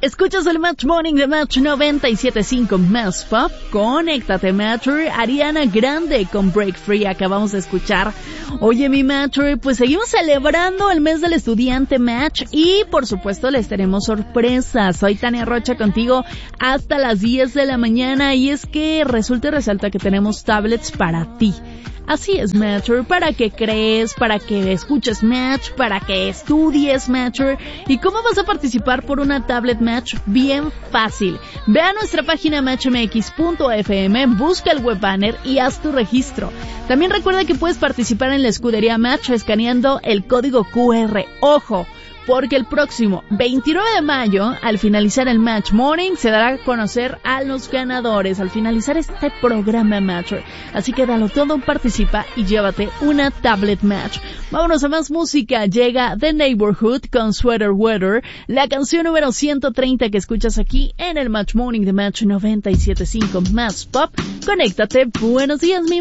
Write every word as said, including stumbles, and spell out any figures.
Escuchas el Match Morning de Match noventa y siete punto cinco Más Pop. Conéctate, Matcher. Ariana Grande con Break Free acabamos de escuchar. Oye, mi Matcher, pues seguimos celebrando el mes del estudiante, Match, y por supuesto les tenemos sorpresas. Soy Tania Rocha contigo hasta las diez de la mañana y es que resulta y resalta que tenemos tablets para ti. Así es, Matcher, para que crees, para que escuches Match, para que estudies Matcher. ¿Y cómo vas a participar por una tablet Match? Bien fácil. Ve a nuestra página match m x punto f m, busca el web banner y haz tu registro. También recuerda que puedes participar en la escudería Match escaneando el código cu erre. ¡Ojo! Porque el próximo veintinueve de mayo, al finalizar el Match Morning, se dará a conocer a los ganadores, al finalizar este programa Matcher. Así que dalo todo, participa y llévate una tablet Match. Vámonos a más música. Llega The Neighborhood con Sweater Weather, la canción número ciento treinta que escuchas aquí en el Match Morning de Match noventa y siete punto cinco Más Pop. Conéctate. Buenos días, mi